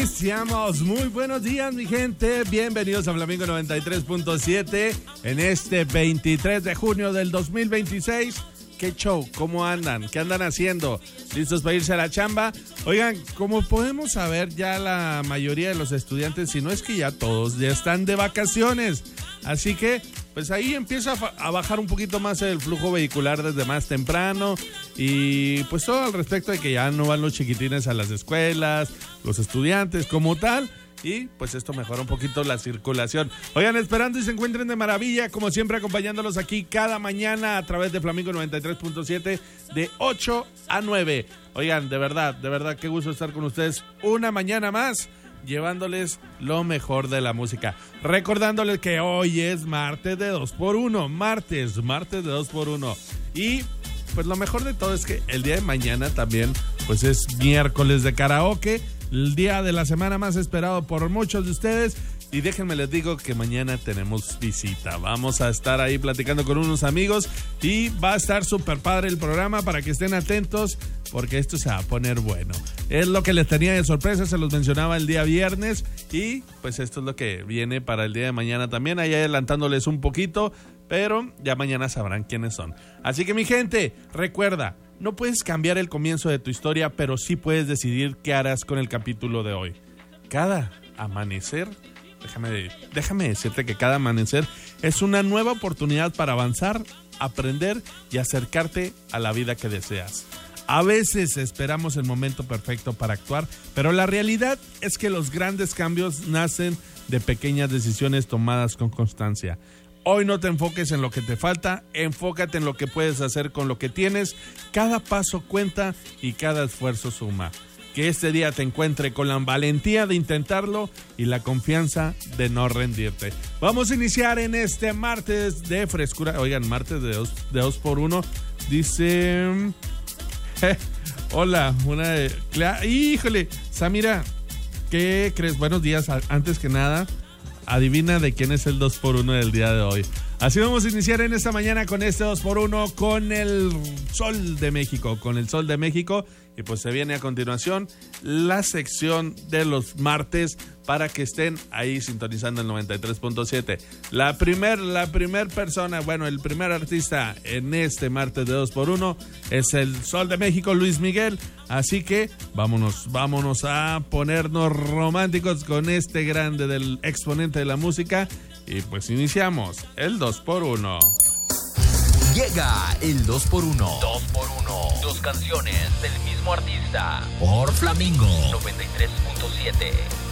Iniciamos. Muy buenos días, mi gente. Bienvenidos a Flamingo 93.7 en este 23 de junio del 2026. ¿Qué show? ¿Cómo andan? ¿Qué andan haciendo? ¿Listos para irse a la chamba? Oigan, como podemos saber, ya la mayoría de los estudiantes, si no es que ya todos, ya están de vacaciones. Así que, pues ahí empieza a bajar un poquito más el flujo vehicular desde más temprano. Y pues todo al respecto de que ya no van los chiquitines a las escuelas, los estudiantes como tal. Y pues esto mejora un poquito la circulación. Oigan, esperando y se encuentren de maravilla, como siempre acompañándolos aquí cada mañana a través de Flamingo 93.7 de 8 a 9. Oigan, de verdad, qué gusto estar con ustedes una mañana más, llevándoles lo mejor de la música. Recordándoles que hoy es martes de 2x1, martes de 2x1. Y pues lo mejor de todo es que el día de mañana también pues es miércoles de karaoke, el día de la semana más esperado por muchos de ustedes. Y déjenme les digo que mañana tenemos visita. Vamos a estar ahí platicando con unos amigos y va a estar súper padre el programa para que estén atentos porque esto se va a poner bueno. Es lo que les tenía de sorpresa, se los mencionaba el día viernes y pues esto es lo que viene para el día de mañana también, ahí adelantándoles un poquito, pero ya mañana sabrán quiénes son. Así que mi gente, recuerda, no puedes cambiar el comienzo de tu historia, pero sí puedes decidir qué harás con el capítulo de hoy. Cada amanecer, déjame decirte que cada amanecer es una nueva oportunidad para avanzar, aprender y acercarte a la vida que deseas. A veces esperamos el momento perfecto para actuar, pero la realidad es que los grandes cambios nacen de pequeñas decisiones tomadas con constancia. Hoy no te enfoques en lo que te falta, enfócate en lo que puedes hacer con lo que tienes. Cada paso cuenta y cada esfuerzo suma. Que este día te encuentre con la valentía de intentarlo y la confianza de no rendirte. Vamos a iniciar en este martes de frescura. Oigan, martes de 2x1. Dice... hola, híjole, Samira, ¿qué crees? Buenos días, antes que nada. Adivina de quién es el 2x1 del día de hoy. Así vamos a iniciar en esta mañana con este 2x1 con el Sol de México. Y pues se viene a continuación la sección de los martes para que estén ahí sintonizando el 93.7. La primer persona, bueno, el primer artista en este martes de 2x1 es el Sol de México, Luis Miguel. Así que vámonos a ponernos románticos con este grande del exponente de la música. Y pues iniciamos el 2x1. Llega el 2x1. 2x1. Dos canciones del mismo artista. Por Flamingo 93.7.